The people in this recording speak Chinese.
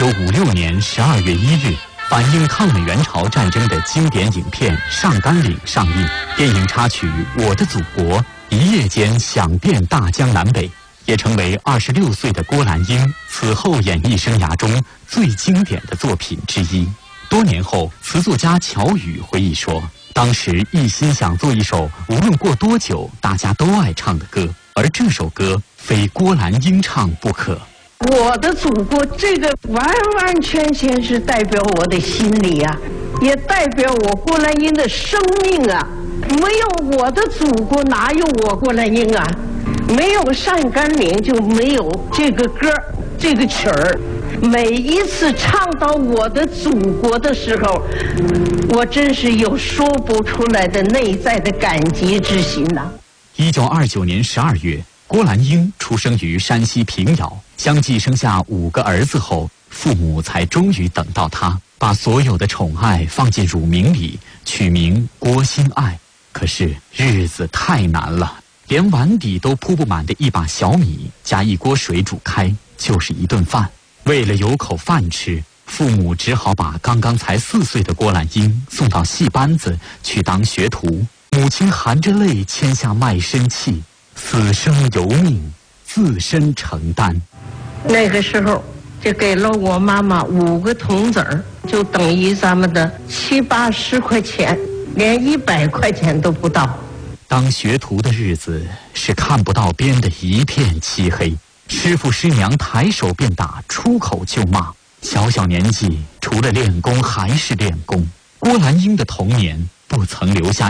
1956年12月1日，反映抗美援朝战争的经典影片《上甘岭》上映。电影插曲《我的祖国》一夜间响遍大江南北，也成为26岁的郭兰英此后演艺生涯中最经典的作品之一。多年后，词作家乔羽回忆说，当时一心想做一首无论过多久大家都爱唱的歌，而这首歌非郭兰英唱不可。 我的祖国，这个完完全全是代表我的心理啊，也代表我郭兰英的生命啊。没有我的祖国，哪有我郭兰英啊？没有上甘岭，就没有这个歌，这个曲儿。每一次唱到我的祖国的时候，我真是有说不出来的内在的感激之心呐。 1929年12月，郭兰英出生于山西平遥，相继生下5个儿子后，父母才终于等到她，把所有的宠爱放进乳名里，取名郭心爱。可是日子太难了，连碗底都铺不满的一把小米加一锅水煮开就是一顿饭。为了有口饭吃，父母只好把刚刚才4岁的郭兰英送到戏班子去当学徒。母亲含着泪签下卖身契，死生由命，自身承担。 那个时候就给了我妈妈5个铜子儿，就等于咱们的70、80块钱，连100块钱都不到。 当学徒的日子是看不到边的一片漆黑，师傅师娘抬手便打，出口就骂。小小年纪，除了练功还是练功。郭兰英的童年不曾留下